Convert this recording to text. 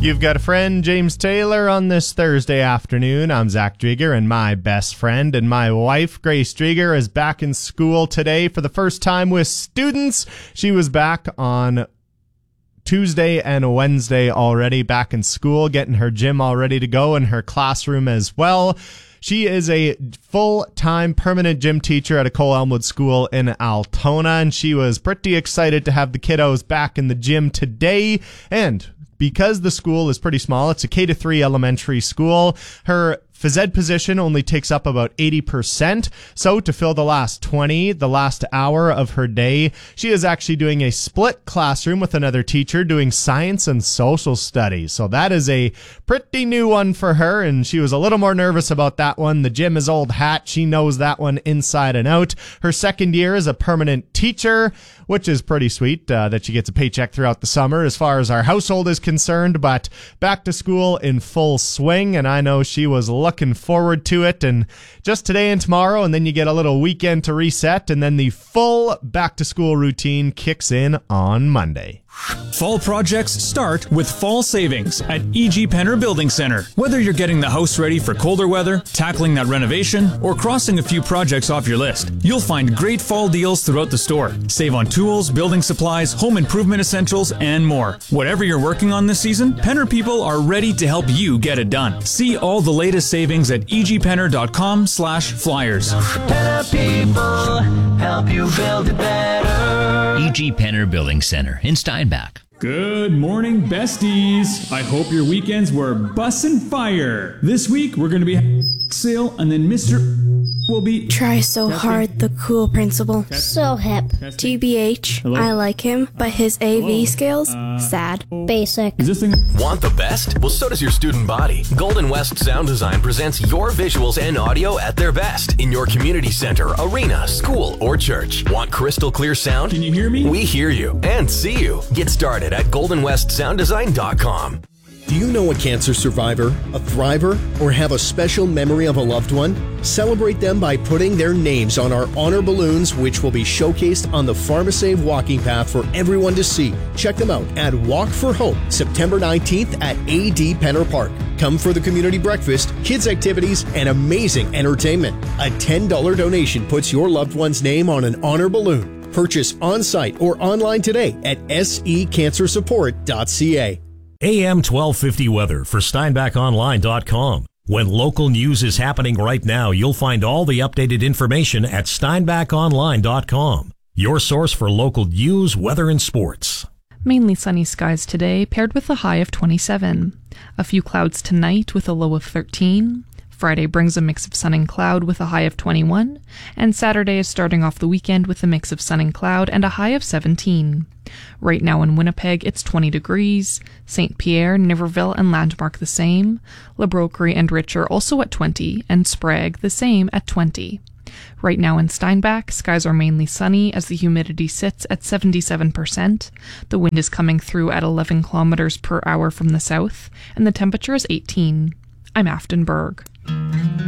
You've got a friend, James Taylor, on this Thursday afternoon. I'm Zach Drieger, and my best friend and my wife, Grace Drieger, is back in school today for the first time with students. She was back on Tuesday and Wednesday already, back in school, getting her gym all ready to go and her classroom as well. She is a full-time permanent gym teacher at a Cole Elmwood school in Altona, and she was pretty excited to have the kiddos back in the gym today. And because the school is pretty small, it's a K-3 elementary school, her phys ed position only takes up about 80%. So to fill the last hour of her day, she is actually doing a split classroom with another teacher doing science and social studies. So that is a pretty new one for her, and she was a little more nervous about that one. The gym is old hat. She knows that one inside and out. Her second year as a permanent teacher, which is pretty sweet that she gets a paycheck throughout the summer as far as our household is concerned, but back to school in full swing, and I know she was looking forward to it. And just today and tomorrow, and then you get a little weekend to reset, and then the full back to school routine kicks in on Monday. Fall projects start with fall savings at E.G. Penner Building Center. Whether you're getting the house ready for colder weather, tackling that renovation, or crossing a few projects off your list, you'll find great fall deals throughout the store. Save on tools, building supplies, home improvement essentials, and more. Whatever you're working on this season, Penner people are ready to help you get it done. See all the latest savings at egpenner.com/flyers. Penner people help you build it better. E.G. Penner Building Center in Steinbach. Good morning, besties. I hope your weekends were bussin' fire. This week, we're going to be sale, and then Mr. will be... Try so hard, the cool principal. So hip. TBH, Hello? I like him, but his AV skills, sad. Basic. Is this thing... Want the best? Well, so does your student body. Golden West Sound Design presents your visuals and audio at their best in your community center, arena, school, or church. Want crystal clear sound? Can you hear me? We hear you and see you. Get started at goldenwestsounddesign.com. Do you know a cancer survivor, a thriver, or have a special memory of a loved one? Celebrate them by putting their names on our honor balloons, which will be showcased on the PharmaSave walking path for everyone to see. Check them out at Walk for Hope, September 19th at A.D. Penner Park. Come for the community breakfast, kids' activities, and amazing entertainment. A $10 donation puts your loved one's name on an honor balloon. Purchase on-site or online today at secancersupport.ca. AM 1250 weather for SteinbachOnline.com. When local news is happening right now, you'll find all the updated information at SteinbachOnline.com. Your source for local news, weather, and sports. Mainly sunny skies today, paired with a high of 27. A few clouds tonight with a low of 13. Friday brings a mix of sun and cloud with a high of 21. And Saturday is starting off the weekend with a mix of sun and cloud and a high of 17. Right now in Winnipeg, it's 20 degrees. St. Pierre, Niverville, and Landmark the same. La Broquerie and Richer also at 20, and Sprague the same at 20. Right now in Steinbach, skies are mainly sunny as the humidity sits at 77%. The wind is coming through at 11 kilometers per hour from the south, and the temperature is 18. I'm Afton Berg.